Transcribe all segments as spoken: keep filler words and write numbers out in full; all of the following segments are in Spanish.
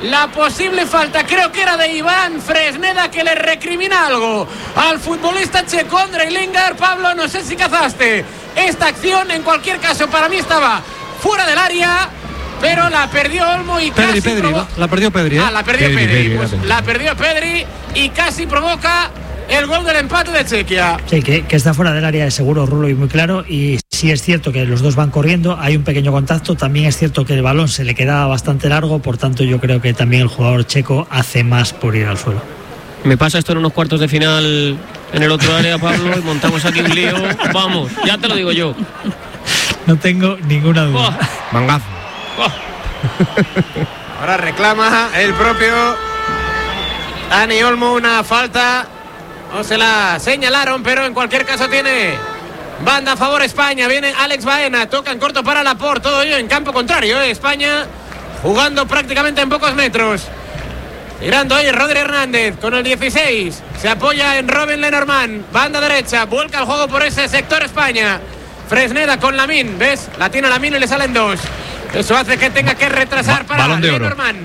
la posible falta, creo que era de Iván Fresneda, que le recrimina algo al futbolista checo Ondrej Lingard. Pablo, no sé si cazaste esta acción, en cualquier caso para mí estaba fuera del área, pero la perdió Olmo y Pedri, casi Pedri, provo- la perdió Pedri, ¿eh? Ah, la perdió Pedri, Pedri, Pedri, pues, Pedri. la perdió Pedri y casi provoca el gol del empate de Chequia. Sí, que, que está fuera del área de seguro, Rulo, y muy claro. Y sí es cierto que los dos van corriendo, hay un pequeño contacto. También es cierto que el balón se le queda bastante largo, por tanto yo creo que también el jugador checo hace más por ir al suelo. Me pasa esto en unos cuartos de final en el otro área, Pablo, y montamos aquí un lío. Vamos, ya te lo digo yo. No tengo ninguna duda. Oh. Mangazo. Oh. Ahora reclama el propio Dani Olmo una falta. No se la señalaron, pero en cualquier caso tiene banda a favor España. Viene Alex Baena, toca en corto para Laporte, todo ello en campo contrario, ¿eh? España jugando prácticamente en pocos metros. Tirando ahí Rodri Hernández con el dieciséis. Se apoya en Robin Lenormand. Banda derecha, vuelca el juego por ese sector España. Fresneda con Lamine, ¿ves? La tiene Lamine y le salen dos. Eso hace que tenga que retrasar Ba- para balón de oro. Lenormand.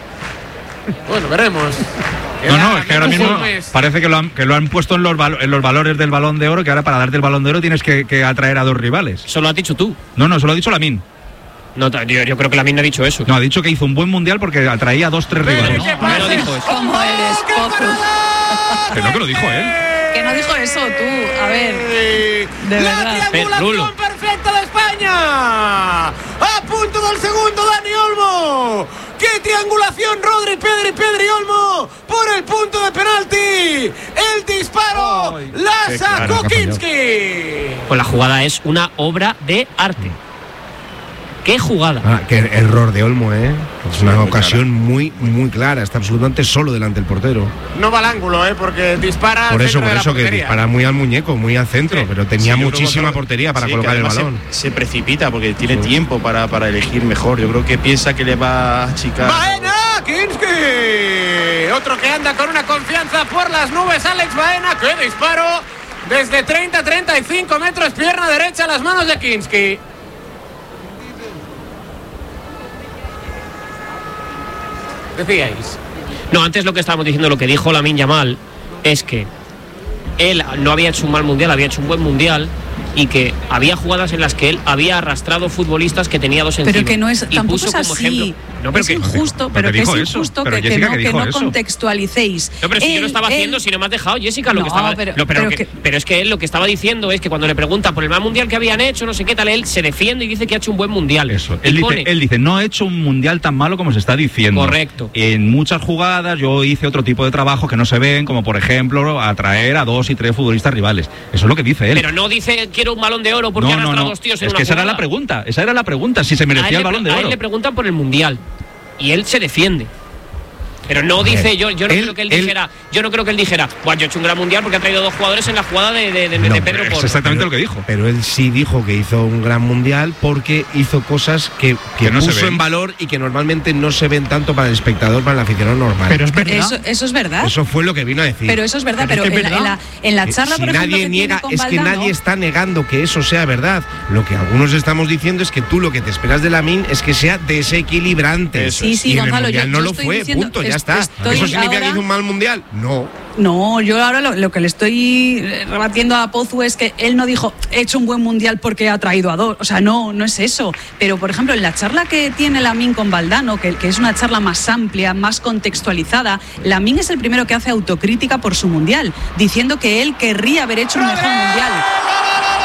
Bueno, veremos. No, no, es que ahora Menos mismo un mes. parece que lo han, que lo han puesto en los, valo- en los valores del Balón de Oro, que ahora para darte el Balón de Oro tienes que, que atraer a dos rivales. Eso lo has dicho tú. No, no, se lo ha dicho Lamine. No, yo, yo creo que Lamine no ha dicho eso. No, ha dicho que hizo un buen mundial porque atraía a dos, tres Pero rivales. ¿qué No, no pasa? dijo eso. ¿Cómo eres, ¡Qué Pozo? parada! Que no, que lo dijo él. Que no dijo eso tú. A ver, de la verdad. triangulación Rulo. perfecta de España. A punto del segundo, Dani Olmo. ¡Qué triangulación! Rodri, Pedri, Pedri, Olmo por el punto de penalti. El disparo Ay, la qué sacó claro que ha Kinski. Pues la jugada es una obra de arte. ¡Qué jugada! Ah, qué error de Olmo, ¿eh? Es una muy ocasión muy, muy clara. Está absolutamente solo delante del portero. No va al ángulo, ¿eh? Porque dispara Por al eso, centro por de la eso que portería. dispara muy al muñeco, muy al centro, Sí. pero tenía Sí, yo creo que muchísima Gonzalo- portería para sí, colocar que el además balón. Se, se precipita porque tiene Sí. tiempo para, para elegir mejor. Yo creo que piensa que le va a achicar. Baena, Kinski. Otro que anda con una confianza por las nubes, Alex Baena. ¡Qué disparo! Desde treinta a treinta y cinco metros, pierna derecha a las manos de Kinski. Decíais. No, antes lo que estábamos diciendo, lo que dijo Lamine Yamal, es que él no había hecho un mal mundial, había hecho un buen mundial, y que había jugadas en las que él había arrastrado futbolistas que tenía dos encima. Pero que no es, y tampoco puso es como así. ejemplo. No, pero es que, injusto, no te pero que es dijo eso, injusto pero que, que Jessica no, que que dijo no eso. contextualicéis. No, pero si yo Él- lo estaba haciendo, él- si no me has dejado, Jessica, lo No, que estaba. pero- lo- pero, pero que- que- pero es que él lo que estaba diciendo es que cuando le pregunta por el mal mundial que habían hecho, no sé qué tal, él se defiende y dice que ha hecho un buen mundial. Eso. Y Él dice, pone- él dice, no he hecho un mundial tan malo como se está diciendo. Correcto. En muchas jugadas yo hice otro tipo de trabajo que no se ven, como por ejemplo atraer a dos y tres futbolistas rivales. Eso es lo que dice él. Pero no dice quiero un balón de oro porque no, han no, arrastrado no. dos tíos en Es una que esa era jugada. la pregunta. Esa era la pregunta, si se A él merecía le el pre- balón de a él oro. le preguntan por el mundial y él se defiende. Pero no A dice, ver, yo, yo no él- creo que él, él- dijera, yo no creo que él dijera, bueno, yo he hecho un gran mundial porque ha traído dos jugadores en la jugada de, de, de, No, de Pedro Es Porro. exactamente Pero- lo que dijo. Pero él sí dijo que hizo un gran mundial porque hizo cosas que, que, Que no se puso ven. en valor y que normalmente no se ven tanto para el espectador, para el aficionado normal. Pero es verdad. Eso, eso es verdad. Eso fue lo que vino a decir. Pero eso es verdad. Pero Pero, es que es en, la, en, la, en la Que charla, si por ejemplo, nadie que niega, tiene con es que Valdano, nadie está negando que eso sea verdad. Lo que algunos estamos diciendo es que tú lo que te esperas de Lamine es que sea desequilibrante. Sí, sí, y en el Gonzalo, mundial yo- no yo lo estoy fue, diciendo- punto, ya es- está. estoy ¿Eso significa ahora- que hizo un mal mundial? No. No, yo ahora lo, lo que le estoy rebatiendo a Pozu es que él no dijo he hecho un buen mundial porque ha traído a dos. O sea, no, no es eso. Pero, por ejemplo, en la charla que tiene Lamine con Valdano, que, que es una charla más amplia, más contextualizada, Lamine es el primero que hace autocrítica por su mundial, diciendo que él querría haber hecho un mejor mundial.